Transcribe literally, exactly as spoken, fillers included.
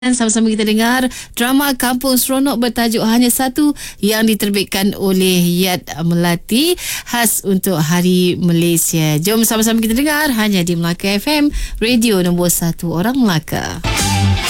Dan sama-sama kita dengar drama Kampung Seronok bertajuk Hanya Satu yang diterbitkan oleh Yad Melati khas untuk Hari Malaysia. Jom sama-sama kita dengar hanya di Melaka F M, radio nombor satu orang Melaka.